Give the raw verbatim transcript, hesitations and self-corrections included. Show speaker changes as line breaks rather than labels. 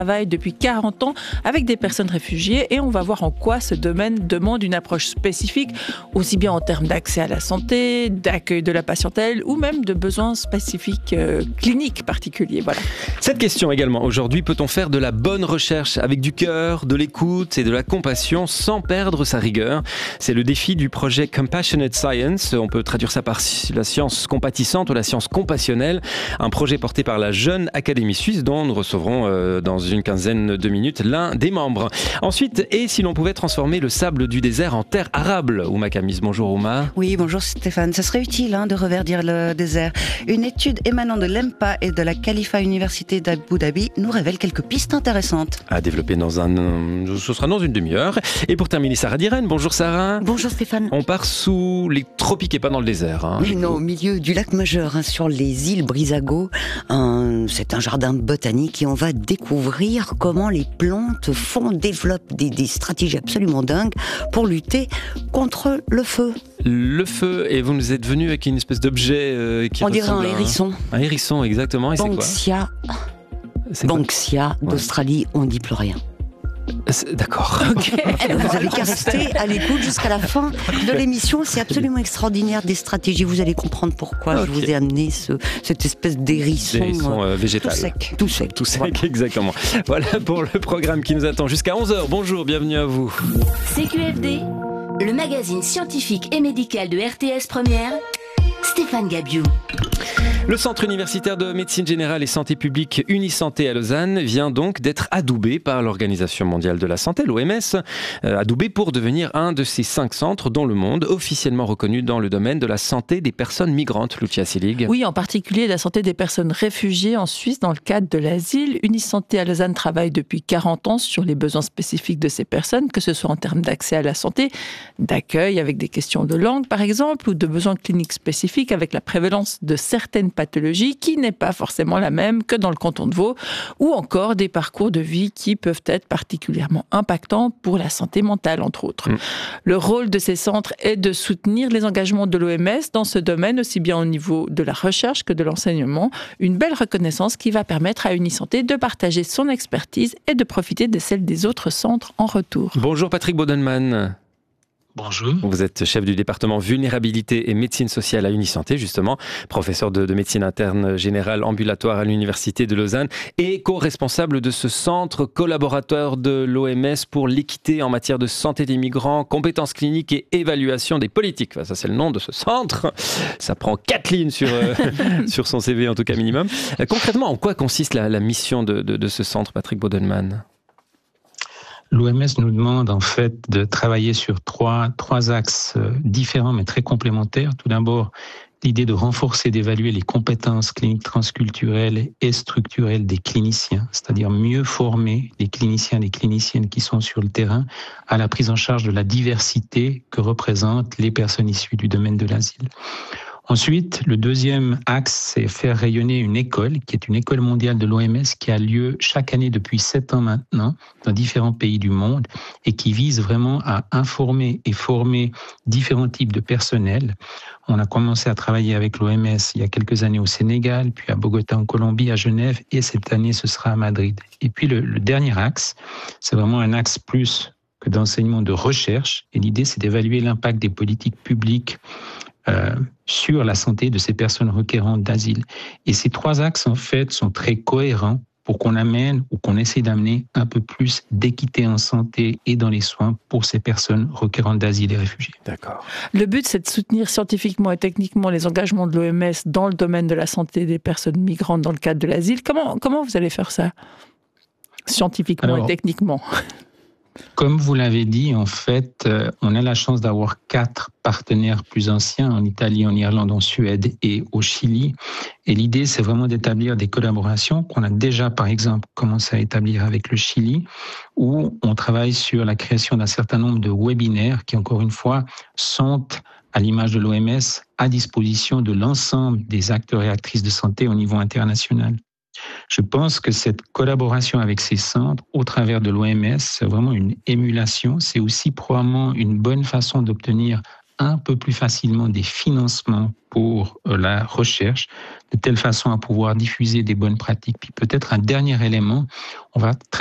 travaille depuis quarante ans avec des personnes réfugiées et on va voir en quoi ce domaine demande une approche spécifique, aussi bien en termes d'accès à la santé, d'accueil de la patientèle ou même de besoins spécifiques euh, cliniques particuliers. Voilà.
Cette question également, aujourd'hui, peut-on faire de la bonne recherche avec du cœur, de l'écoute et de la compassion sans perdre sa rigueur ? C'est le défi du projet Compassionate Science. On peut traduire ça par la science compatissante ou la science compassionnelle. Un projet porté par la Jeune Académie Suisse dont nous recevrons euh, dans une quinzaine de minutes l'un des membres. Ensuite, et si l'on pouvait transformer le sable du désert en terre arable ? Ouma Kamis, bonjour Ouma.
Oui, bonjour Stéphane. Ça serait utile hein, de reverdir le désert. Une étude émanant de l'E M P A et de la Khalifa Université d'Abu Dhabi nous révèle quelques pistes intéressantes.
À développer dans un... Ce sera dans une demi-heure. Et pour terminer, Sarah Diren. Bonjour Sarah.
Bonjour Stéphane.
On part sous les tropiques et pas dans le désert. Hein.
Mais non, au milieu du lac Majeur, hein, sur les îles Brisago. Un... C'est un jardin botanique et on va découvrir comment les plantes font, développent des, des stratégies absolument dingues pour lutter contre le feu.
Le feu, et vous nous êtes venu avec une espèce d'objet euh, qui
on dirait un
à
hérisson.
Un hérisson, exactement. Et
Banksia.
C'est quoi ?
Banksia d'Australie, ouais. On ne dit plus rien.
C'est... D'accord.
Okay. Vous avez qu'à rester à l'écoute jusqu'à la fin de l'émission. C'est absolument extraordinaire, des stratégies. Vous allez comprendre pourquoi okay. je vous ai amené ce, cette espèce d'hérisson,
d'hérisson euh, végétal.
Tout sec. Tout sec,
tout sec
voilà.
Exactement. Voilà pour le programme qui nous attend jusqu'à onze heures. Bonjour, bienvenue à vous.
C Q F D, le magazine scientifique et médical de R T S Première, Stéphane Gabiou.
Le Centre universitaire de médecine générale et santé publique Unisanté à Lausanne vient donc d'être adoubé par l'Organisation mondiale de la santé, l'O M S, euh, adoubé pour devenir un de ces cinq centres dans le monde officiellement reconnus dans le domaine de la santé des personnes migrantes. Lucia Selig.
Oui, en particulier la santé des personnes réfugiées en Suisse dans le cadre de l'asile. Unisanté à Lausanne travaille depuis quarante ans sur les besoins spécifiques de ces personnes, que ce soit en termes d'accès à la santé, d'accueil avec des questions de langue par exemple, ou de besoins cliniques spécifiques avec la prévalence de certaines pathologie qui n'est pas forcément la même que dans le canton de Vaud, ou encore des parcours de vie qui peuvent être particulièrement impactants pour la santé mentale, entre autres. Mmh. Le rôle de ces centres est de soutenir les engagements de l'O M S dans ce domaine, aussi bien au niveau de la recherche que de l'enseignement. Une belle reconnaissance qui va permettre à Unisanté de partager son expertise et de profiter de celle des autres centres en retour.
Bonjour Patrick Bodenman.
Bonjour.
Vous êtes chef du département vulnérabilité et médecine sociale à Unisanté, justement, professeur de, de médecine interne générale ambulatoire à l'Université de Lausanne et co-responsable de ce centre, collaborateur de l'O M S pour l'équité en matière de santé des migrants, compétences cliniques et évaluation des politiques. Enfin, ça, c'est le nom de ce centre. Ça prend quatre lignes sur, euh, sur son C V, en tout cas minimum. Euh, concrètement, en quoi consiste la, la mission de, de, de ce centre, Patrick Bodenman ?
L'O M S nous demande en fait de travailler sur trois, trois axes différents mais très complémentaires. Tout d'abord, l'idée de renforcer, d'évaluer les compétences cliniques transculturelles et structurelles des cliniciens, c'est-à-dire mieux former les cliniciens et les cliniciennes qui sont sur le terrain à la prise en charge de la diversité que représentent les personnes issues du domaine de l'asile. Ensuite, le deuxième axe, c'est faire rayonner une école, qui est une école mondiale de l'O M S, qui a lieu chaque année depuis sept ans maintenant, dans différents pays du monde, et qui vise vraiment à informer et former différents types de personnel. On a commencé à travailler avec l'O M S il y a quelques années au Sénégal, puis à Bogota en Colombie, à Genève, et cette année, ce sera à Madrid. Et puis le, le dernier axe, c'est vraiment un axe plus que d'enseignement de recherche, et l'idée, c'est d'évaluer l'impact des politiques publiques Euh, sur la santé de ces personnes requérantes d'asile. Et ces trois axes, en fait, sont très cohérents pour qu'on amène ou qu'on essaie d'amener un peu plus d'équité en santé et dans les soins pour ces personnes requérantes d'asile et réfugiés.
D'accord.
Le but, c'est de soutenir scientifiquement et techniquement les engagements de l'O M S dans le domaine de la santé des personnes migrantes dans le cadre de l'asile. Comment, comment vous allez faire ça, scientifiquement Alors, et techniquement ?
Comme vous l'avez dit, en fait, euh, on a la chance d'avoir quatre partenaires plus anciens en Italie, en Irlande, en Suède et au Chili. Et l'idée, c'est vraiment d'établir des collaborations qu'on a déjà, par exemple, commencé à établir avec le Chili, où on travaille sur la création d'un certain nombre de webinaires qui, encore une fois, sont, à l'image de l'O M S, à disposition de l'ensemble des acteurs et actrices de santé au niveau international. Je pense que cette collaboration avec ces centres, au travers de l'O M S, c'est vraiment une émulation. C'est aussi probablement une bonne façon d'obtenir un peu plus facilement des financements pour la recherche, de telle façon à pouvoir diffuser des bonnes pratiques. Puis peut-être un dernier élément, on va